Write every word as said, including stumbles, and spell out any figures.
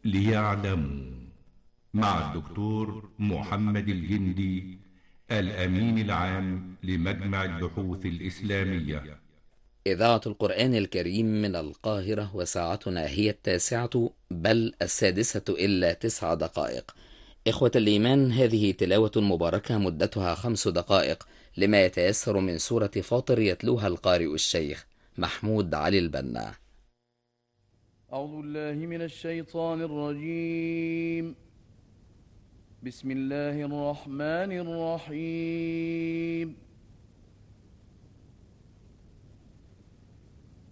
ليعلموا، مع الدكتور محمد الجندي، الأمين العام لمجمع البحوث الإسلامية. إذاعة القرآن الكريم من القاهرة، وساعتنا هي التاسعة بل السادسة إلا تسع دقائق. إخوة الإيمان، هذه تلاوة مباركة مدتها خمس دقائق لما يتيسر من سورة فاطر، يتلوها القارئ الشيخ محمود علي البنا. أعوذ بالله من الشيطان الرجيم. بسم الله الرحمن الرحيم.